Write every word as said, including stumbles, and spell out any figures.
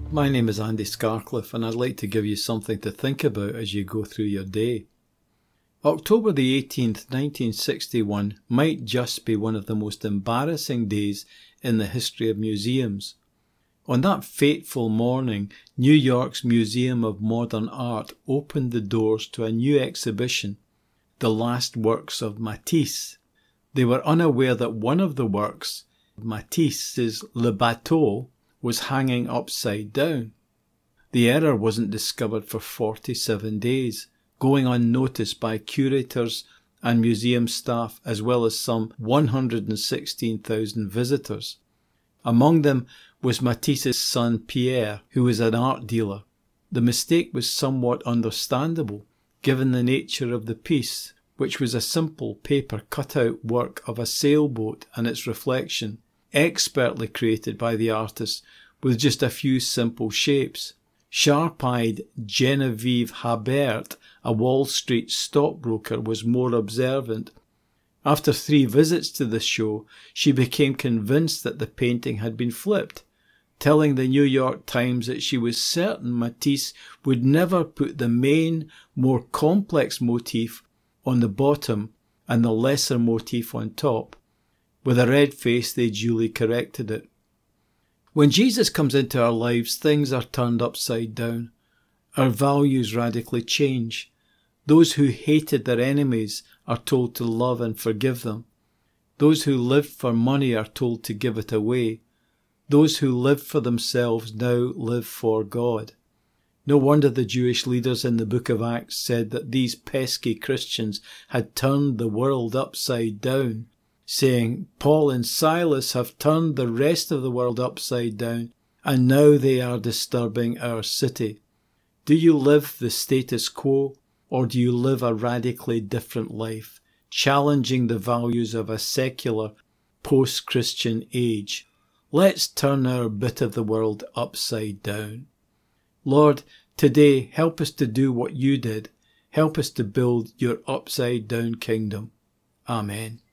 My name is Andy Scarcliffe, and I'd like to give you something to think about as you go through your day. October the eighteenth, nineteen sixty-one might just be one of the most embarrassing days in the history of museums. On that fateful morning, New York's Museum of Modern Art opened the doors to a new exhibition, The Last Works of Matisse. They were unaware that one of the works, Matisse's Le Bateau, was hanging upside down. The error wasn't discovered for forty-seven days, going unnoticed by curators and museum staff, as well as some one hundred sixteen thousand visitors. Among them was Matisse's son Pierre, who was an art dealer. The mistake was somewhat understandable, given the nature of the piece, which was a simple paper cutout work of a sailboat and its reflection, expertly created by the artist with just a few simple shapes. Sharp-eyed Genevieve Habert, a Wall Street stockbroker, was more observant. After three visits to the show, she became convinced that the painting had been flipped, telling the New York Times that she was certain Matisse would never put the main, more complex motif on the bottom and the lesser motif on top. With a red face, they duly corrected it. When Jesus comes into our lives, things are turned upside down. Our values radically change. Those who hated their enemies are told to love and forgive them. Those who lived for money are told to give it away. Those who lived for themselves now live for God. No wonder the Jewish leaders in the book of Acts said that these pesky Christians had turned the world upside down, saying, Paul and Silas have turned the rest of the world upside down, and now they are disturbing our city. Do you live the status quo, or do you live a radically different life, challenging the values of a secular, post-Christian age? Let's turn our bit of the world upside down. Lord, today help us to do what you did. Help us to build your upside-down kingdom. Amen.